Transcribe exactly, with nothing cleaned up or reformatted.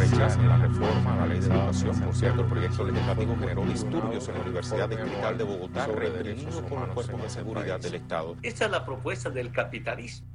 rechazan la reforma a la ley de educación. Por cierto, el proyecto legislativo generó disturbios en la Universidad Distrital de Bogotá, reprimido por los cuerpos de seguridad del Estado. Esta es la propuesta del capitalismo.